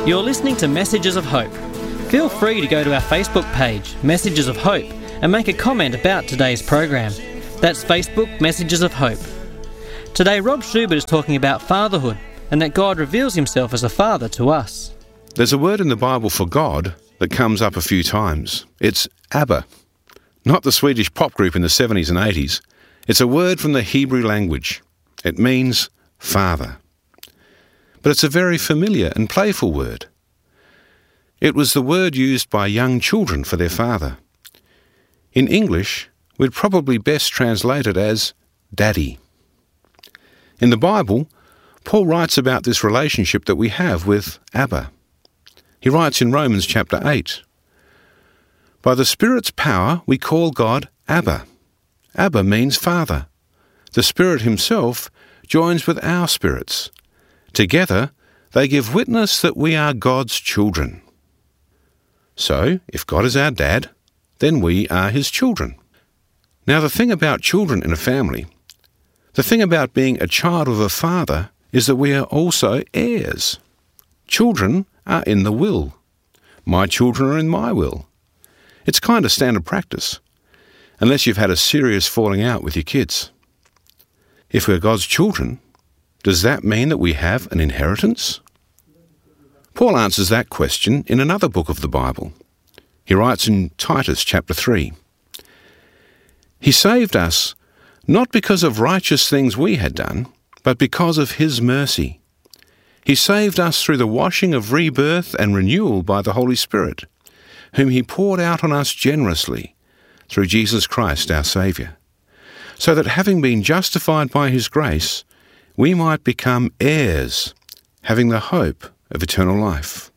You're listening to Messages of Hope. Feel free to go to our Facebook page, Messages of Hope, and make a comment about today's program. That's Facebook Messages of Hope. Today, Rob Schubert is talking about fatherhood and that God reveals himself as a father to us. There's a word in the Bible for God that comes up a few times. It's Abba. Not the Swedish pop group in the 70s and 80s. It's a word from the Hebrew language. It means father. But it's a very familiar and playful word. It was the word used by young children for their father. In English, we'd probably best translate it as daddy. In the Bible, Paul writes about this relationship that we have with Abba. He writes in Romans chapter 8, "By the Spirit's power we call God Abba." Abba means father. The Spirit himself joins with our spirits. Together, they give witness that we are God's children. So, if God is our dad, then we are his children. Now, the thing about children in a family, the thing about being a child of a father, is that we are also heirs. Children are in the will. My children are in my will. It's kind of standard practice, unless you've had a serious falling out with your kids. If we're God's children, does that mean that we have an inheritance? Paul answers that question in another book of the Bible. He writes in Titus chapter 3, "He saved us not because of righteous things we had done, but because of his mercy. He saved us through the washing of rebirth and renewal by the Holy Spirit, whom he poured out on us generously through Jesus Christ our Saviour, so that having been justified by his grace, we might become heirs, having the hope of eternal life."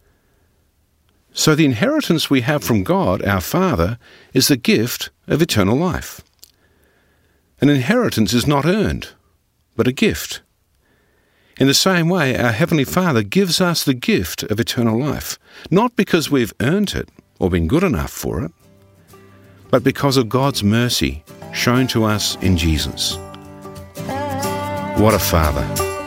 So the inheritance we have from God, our Father, is the gift of eternal life. An inheritance is not earned, but a gift. In the same way, our Heavenly Father gives us the gift of eternal life, not because we've earned it or been good enough for it, but because of God's mercy shown to us in Jesus. What a Father!